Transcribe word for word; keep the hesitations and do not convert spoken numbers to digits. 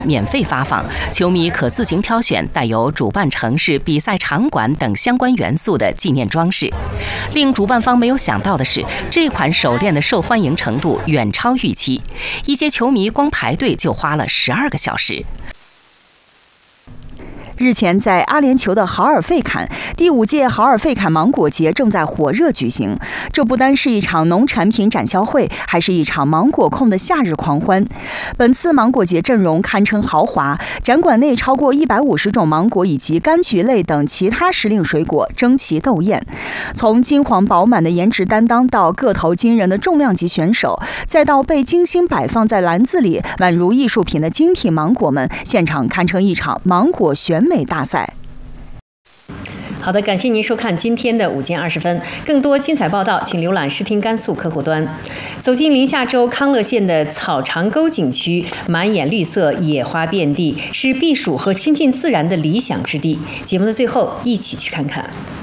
免费发放，球迷可自行挑选带有主办城市、比赛场馆等相关元素的纪念装饰。令主办方没有想到的是，这款手链的受欢迎程度远超预期，一些球迷光排队就花了十二个小时。 日前，在阿联酋的豪尔费坎，第五届豪尔费坎芒果节正在火热举行。这不单是一场农产品展销会，还是一场芒果控的夏日狂欢。本次芒果节阵容堪称豪华，展馆内超过一百五十种芒果以及柑橘类等其他时令水果争奇斗艳。从金黄饱满的颜值担当到个头惊人的重量级选手，再到被精心摆放在篮子里宛如艺术品的精品芒果们，现场堪称一场芒果选美大赛。 好的，感谢您收看今天的午间二十分。更多精彩报道，请浏览视听甘肃客户端。走进临夏州康乐县的草长沟景区，满眼绿色，野花遍地，是避暑和亲近自然的理想之地。节目的最后，一起去看看。